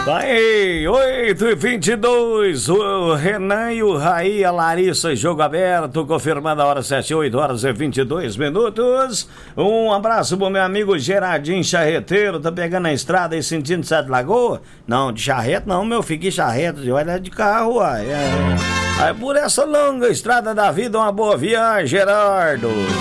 Tá aí, 8h22, o Renan e o Raí, a Larissa, jogo aberto, confirmando a hora 7, 8 horas e 22 minutos. Um abraço pro meu amigo Gerardinho Charreteiro, tá pegando a estrada e sentindo Sete Lagoa? Não, de charrete não, meu filho, que charrete, olha de carro, uai. Aí por essa longa estrada da vida, uma boa viagem, Gerardo.